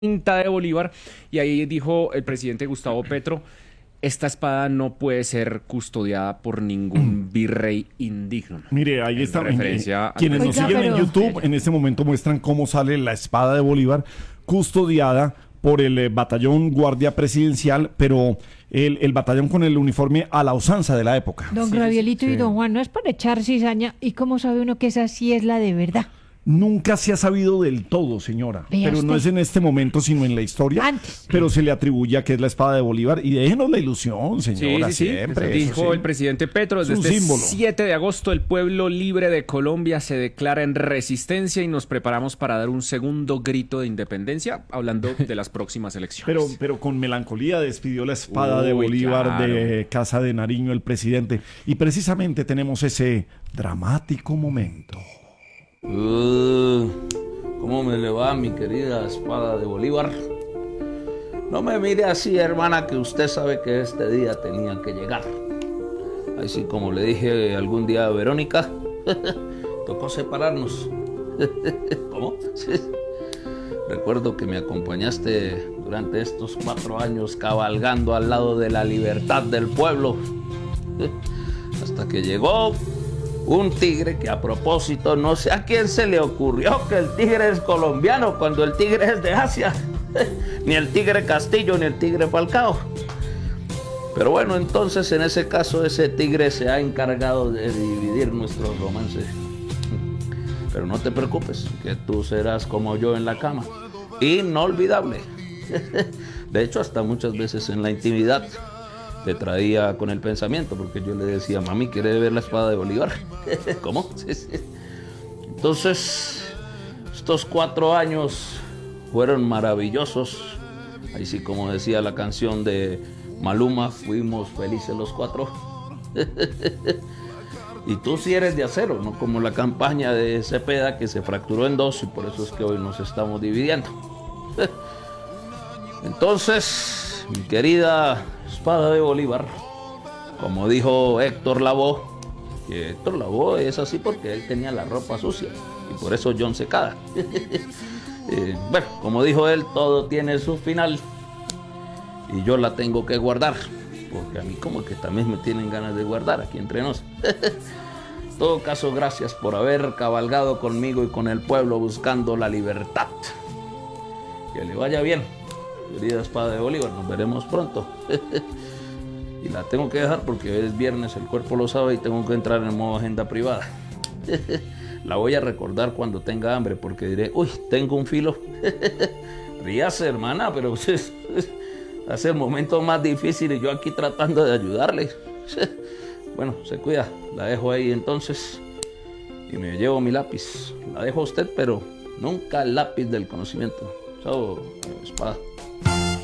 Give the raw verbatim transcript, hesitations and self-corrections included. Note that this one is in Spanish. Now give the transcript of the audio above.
Quinta de Bolívar, y ahí dijo el presidente Gustavo Petro: esta espada no puede ser custodiada por ningún virrey indigno. Mire, ahí En está. referencia a- Quienes nos Oiga, siguen en pero- YouTube en este momento muestran cómo sale la espada de Bolívar custodiada por el eh, batallón guardia presidencial, pero el, el batallón con el uniforme a la usanza de la época. Don Sí, Gabrielito sí. y don Juan, no es para echar cizaña. ¿Y cómo sabe uno que esa sí es la de verdad? Nunca se ha sabido del todo, señora. Vea pero no usted. es en este momento, sino en la historia. Antes. Pero se le atribuye a que es la espada de Bolívar. Y déjenos la ilusión, Sí, señora, sí, sí. siempre. Eso eso dijo sí. el presidente Petro: Es desde un este símbolo. siete de agosto el pueblo libre de Colombia se declara en resistencia y nos preparamos para dar un segundo grito de independencia, hablando de las próximas elecciones. Pero, pero con melancolía despidió la espada de Uy, Bolívar claro. de Casa de Nariño el presidente. Y precisamente tenemos ese dramático momento. Uh, ¿Cómo me le va, mi querida espada de Bolívar? No me mire así, hermana, que usted sabe que este día tenía que llegar. Así como le dije algún día a Verónica, tocó separarnos. ¿Cómo? Recuerdo que me acompañaste durante estos cuatro años cabalgando al lado de la libertad del pueblo. Hasta que llegó un tigre que, a propósito, no sé a quién se le ocurrió que el tigre es colombiano cuando el tigre es de Asia. Ni el tigre Castillo ni el tigre Falcao. Pero bueno, entonces en ese caso ese tigre se ha encargado de dividir nuestro romance. Pero no te preocupes, que tú serás como yo en la cama. Inolvidable. De hecho, hasta muchas veces en la intimidad te traía con el pensamiento, porque yo le decía: mami, ¿quiere ver la espada de Bolívar? ¿Cómo? Sí, sí. Entonces, estos cuatro años fueron maravillosos. Ahí sí, como decía la canción de Maluma, fuimos felices los cuatro. Y tú sí eres de acero, no como la campaña de Cepeda, que se fracturó en dos, y por eso es que hoy nos estamos dividiendo. Entonces, mi querida espada de Bolívar, como dijo Héctor Lavoe, que Héctor Lavoe es así porque él tenía la ropa sucia y por eso John Secada. Eh, bueno, como dijo él, todo tiene su final y yo la tengo que guardar, porque a mí como que también me tienen ganas de guardar aquí entre nos. En todo caso, gracias por haber cabalgado conmigo y con el pueblo buscando la libertad. Que le vaya bien, querida espada de Bolívar, nos veremos pronto. Y la tengo que dejar porque hoy es viernes, el cuerpo lo sabe, y tengo que entrar en modo agenda privada. La voy a recordar cuando tenga hambre, porque diré: uy, tengo un filo. Ríase, hermana, pero hace el momento más difícil y yo aquí tratando de ayudarle. Bueno, se cuida, la dejo ahí entonces y me llevo mi lápiz. La dejo a usted, pero nunca el lápiz del conocimiento. Chao, espada.